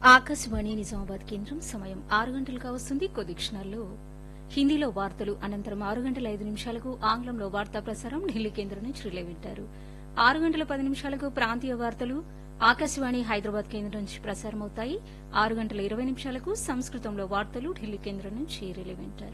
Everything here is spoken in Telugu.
ఆకాశవాణి నిజామాబాద్ కేంద్రం సమయం 6 గంటలుగా వస్తుంది. కొద్ది క్షణాల్లో హిందీలో వార్తలు, అనంతరం 6 గంటల 5 నిమిషాలకు ఆంగ్లంలో వార్తా ప్రసారం ఢిల్లీ కేంద్రం నుంచి రిలే వింటారు. 6 గంటల 10 నిమిషాలకు ప్రాంతీయ వార్తలు ఆకాశవాణి హైదరాబాద్ కేంద్రం నుంచి ప్రసారమవుతాయి. 6 గంటల 20 నిమిషాలకు సంస్కృతంలో వార్తలు ఢిల్లీ కేంద్రం నుంచి రిలే వింటారు.